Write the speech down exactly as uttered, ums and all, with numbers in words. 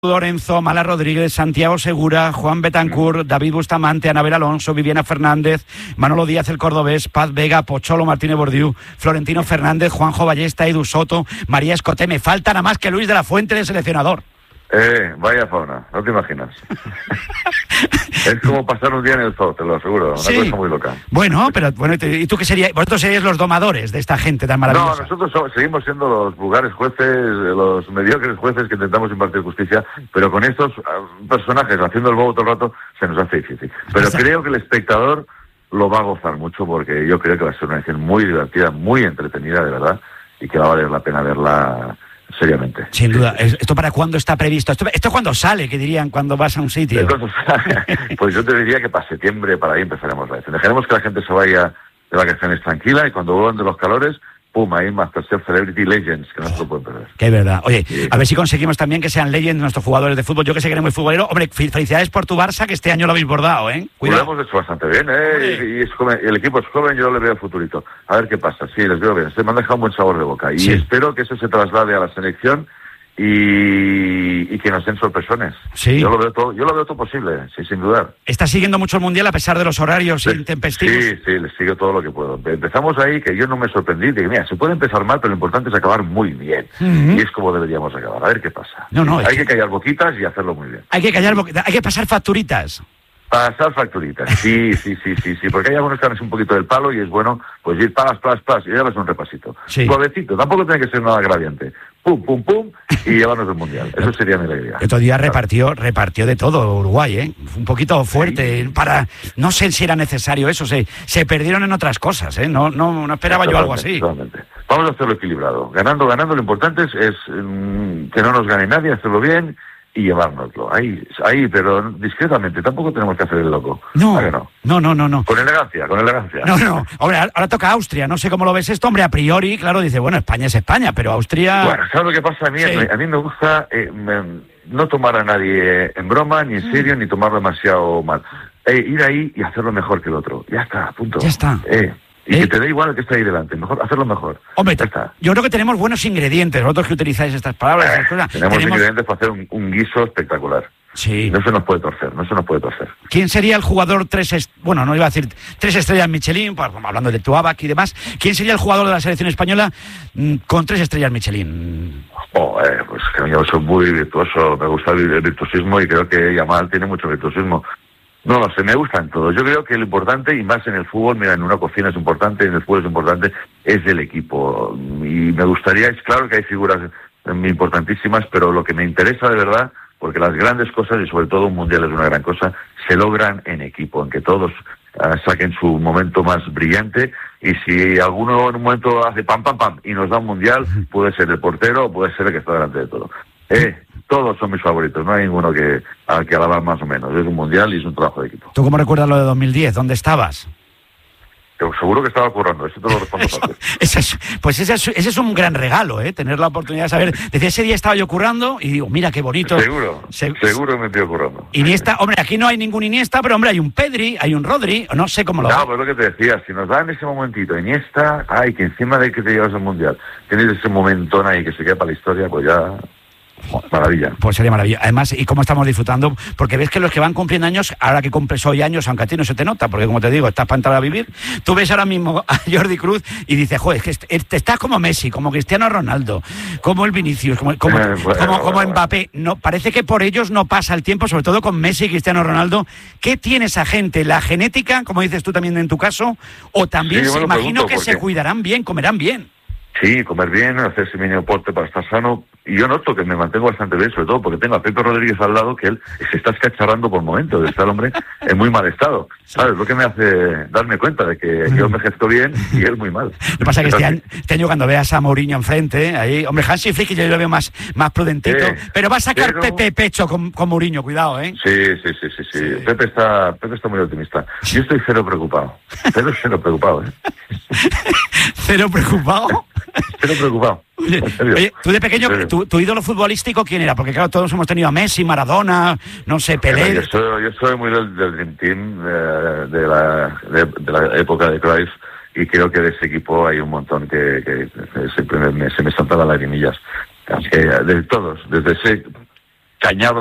Lorenzo, Mala Rodríguez, Santiago Segura, Juan Betancourt, David Bustamante, Anabel Alonso, Viviana Fernández, Manolo Díaz el Cordobés, Paz Vega, Pocholo Martínez Bordiú, Florentino Fernández, Juanjo Ballesta, Edu Soto, María Escoté. Me falta nada más que Luis de la Fuente de seleccionador. Eh, vaya fauna, no te imaginas. Es como pasar un día en el zoo, te lo aseguro, una sí. cosa muy loca. Bueno, pero bueno, ¿y tú qué serías? Vosotros seríais los domadores de esta gente tan maravillosa. No, nosotros somos, seguimos siendo los vulgares jueces, los mediocres jueces que intentamos impartir justicia, pero con estos uh, personajes haciendo el bobo todo el rato se nos hace difícil. Pero Exacto. Creo que el espectador lo va a gozar mucho porque yo creo que va a ser una edición muy divertida, muy entretenida, de verdad, y que va a valer la pena verla seriamente. Sin duda. ¿Esto para cuándo está previsto? ¿Esto, esto cuándo sale, que dirían, cuando vas a un sitio? Pues yo te diría que para septiembre, para ahí empezaremos la vez. Dejaremos que la gente se vaya de vacaciones tranquila y cuando vuelvan de los calores, pum, ahí MasterChef Celebrity Legends, que no se lo pueden perder. Que es verdad. Oye, sí. A ver si conseguimos también que sean Legends nuestros jugadores de fútbol. Yo que sé que eres muy futbolero. Hombre, felicidades por tu Barça, que este año lo habéis bordado, ¿eh? Cuidado. Lo hemos hecho bastante bien, ¿eh? Y, y es joven, el equipo es joven, yo le veo el futurito. A ver qué pasa. Sí, les veo bien. Se me han dejado un buen sabor de boca. Y sí. Espero que eso se traslade a la selección y, y que nos den sorpresones. Sí. Yo lo veo todo, yo lo veo todo posible, sí, sin dudar. ¿Estás siguiendo mucho el Mundial a pesar de los horarios sí. intempestivos? Sí, sí, les sigo todo lo que puedo. Empezamos ahí, que yo no me sorprendí, de que mira, se puede empezar mal, pero lo importante es acabar muy bien. Uh-huh. Y es como deberíamos acabar. A ver qué pasa. No, no, hay es que... que callar boquitas y hacerlo muy bien. Hay que callar boquitas, hay que pasar facturitas. Pasar facturitas, sí, sí, sí, sí, sí, porque hay algunos que dan un poquito del palo y es bueno, pues ir plas, plas, plas, y llevarles un repasito. Sí. Suavecito, tampoco tiene que ser nada agraviante. Pum, pum, pum, y llevarnos del Mundial. Eso sería mi alegría. El otro día repartió, repartió de todo Uruguay, ¿eh? Un poquito fuerte, sí. para... No sé si era necesario eso, se, se perdieron en otras cosas, ¿eh? No, no, no esperaba yo algo así. Totalmente. Vamos a hacerlo equilibrado. Ganando, ganando, lo importante es, es mmm, que no nos gane nadie, hacerlo bien y llevárnoslo. Ahí, ahí, pero discretamente. Tampoco tenemos que hacer el loco. No, no, no, no, no, no. Con elegancia, con elegancia. No, no. Hombre, ahora toca Austria. No sé cómo lo ves esto. Hombre, a priori, claro, dice, bueno, España es España, pero Austria... Bueno, ¿sabes lo que pasa? A mí, sí. a mí me gusta eh, me, no tomar a nadie en broma, ni en serio, mm. ni tomarlo demasiado mal. Eh, ir ahí y hacerlo mejor que el otro. Ya está, punto. Ya está. Eh... Y ¿Eh? que te dé igual el que está ahí delante, mejor hacerlo mejor. Hombre, yo creo que tenemos buenos ingredientes, vosotros que utilizáis estas palabras, eh, estas cosas. Tenemos, tenemos ingredientes para hacer un, un guiso espectacular. Sí. No se nos puede torcer, no se nos puede torcer. ¿Quién sería el jugador tres, est- bueno, no iba a decir tres estrellas Michelin, pues, hablando de Tuabac y demás, ¿quién sería el jugador de la selección española mmm, con tres estrellas Michelin? Oh, eh, pues que yo soy muy virtuoso, me gusta el virtuosismo y creo que Yamal tiene mucho virtuosismo. No lo sé, me gustan todos. Yo creo que lo importante, y más en el fútbol, mira, en una cocina es importante, en el fútbol es importante, es el equipo. Y me gustaría, es claro que hay figuras muy importantísimas, pero lo que me interesa de verdad, porque las grandes cosas, y sobre todo un mundial es una gran cosa, se logran en equipo, en que todos uh, saquen su momento más brillante, y si alguno en un momento hace pam, pam, pam, y nos da un mundial, puede ser el portero o puede ser el que está delante de todo. Eh, todos son mis favoritos, no hay ninguno que al que alabar más o menos. Es un mundial y es un trabajo de equipo. ¿Tú cómo recuerdas lo de dos mil diez? ¿Dónde estabas? Yo seguro que estaba currando, eso te lo respondo fácil. Ese es, pues ese es, ese es un gran regalo, ¿eh? Tener la oportunidad de saber. Desde ese día estaba yo currando y digo, mira qué bonito. Seguro, Se, seguro me estoy currando. Iniesta, hombre, aquí no hay ningún Iniesta, pero hombre, hay un Pedri, hay un Rodri, no sé cómo lo No, pues lo que te decía, si nos dan ese momentito Iniesta, ay, que encima de que te llevas al mundial, tienes ese momentón ahí que se queda para la historia, pues ya... Maravilla. Pues sería maravilla. Además, y cómo estamos disfrutando, porque ves que los que van cumpliendo años, ahora que cumples hoy años, aunque a ti no se te nota, porque como te digo, estás para entrar a vivir, tú ves ahora mismo a Jordi Cruz y dices, joder, es que estás como Messi, como Cristiano Ronaldo, como el Vinicius, como, como, eh, bueno, como, como bueno, Mbappé. No, parece que por ellos no pasa el tiempo, sobre todo con Messi y Cristiano Ronaldo. ¿Qué tiene esa gente? ¿La genética, como dices tú también en tu caso? ¿O también sí, se imagino que se cuidarán bien, comerán bien? Sí, comer bien, hacerse mini deporte para estar sano. Y yo noto que me mantengo bastante bien, sobre todo porque tengo a Pepe Rodríguez al lado, que él se está escacharrando por momentos. Está el hombre en muy mal estado. ¿Sabes? Lo que me hace darme cuenta de que yo me gesto bien y él muy mal. Lo que pasa es que este año, este año cuando veas a Mourinho enfrente, ahí, hombre, Hansi Flick yo lo veo más, más prudentito, eh, pero va a sacar pero... Pepe pecho con, con Mourinho, cuidado, ¿eh? Sí, sí, sí, sí, sí. sí. Pepe está, Pepe está muy optimista. Yo estoy cero preocupado. Cero, cero preocupado, ¿eh? ¿Cero preocupado? Cero preocupado. Oye, oye, tú de pequeño, tu, tu ídolo futbolístico, ¿quién era? Porque claro, todos hemos tenido a Messi, Maradona, no sé, Pelé. Yo soy, yo soy muy del, del Dream Team, de, de, la, de, de la época de Cruyff, y creo que de ese equipo hay un montón que, que siempre me, se me saltan las lagrimillas. De todos, desde ese Cañado